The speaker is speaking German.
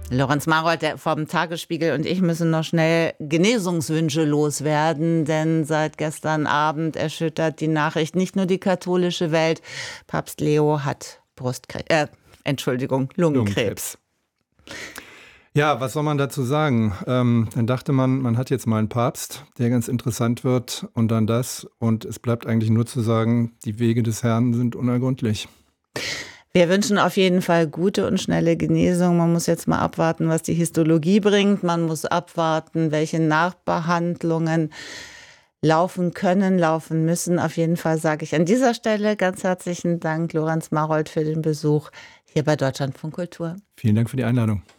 Lorenz Marold vom Tagesspiegel und ich müssen noch schnell Genesungswünsche loswerden, denn seit gestern Abend erschüttert die Nachricht nicht nur die katholische Welt. Papst Leo hat Lungenkrebs. Ja, was soll man dazu sagen? Dann dachte man hat jetzt mal einen Papst, der ganz interessant wird und dann das. Und es bleibt eigentlich nur zu sagen, die Wege des Herrn sind unergründlich. Wir wünschen auf jeden Fall gute und schnelle Genesung. Man muss jetzt mal abwarten, was die Histologie bringt. Man muss abwarten, welche Nachbehandlungen laufen können, laufen müssen. Auf jeden Fall sage ich an dieser Stelle ganz herzlichen Dank, Lorenz Marold, für den Besuch hier bei Deutschlandfunk Kultur. Vielen Dank für die Einladung.